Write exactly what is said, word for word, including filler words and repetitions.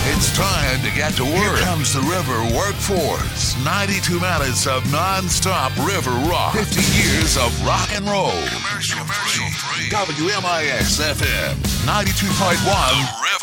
It's time to get to work. Here comes the River Workforce. ninety-two minutes of non-stop river rock. fifty years of rock and roll. Commercial free. W M I X F M ninety-two point one.